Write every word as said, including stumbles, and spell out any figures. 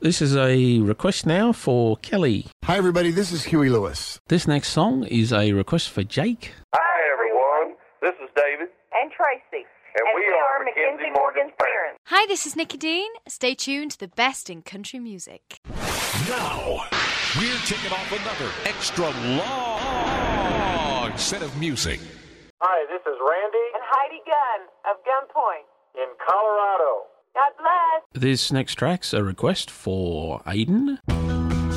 This is a request now for Kelly. Hi, everybody. This is Huey Lewis. This next song is a request for Jake. Hi, everyone. This is David. And Tracy. And, and we, we are Mackenzie Morgan's parents. Hi, this is Nikki Dean. Stay tuned to the best in country music. Now, we're kicking off another extra long set of music. Hi, this is Randy. And Heidi Gunn of Gunpoint. In Colorado. God bless. This next track's a request for Aiden.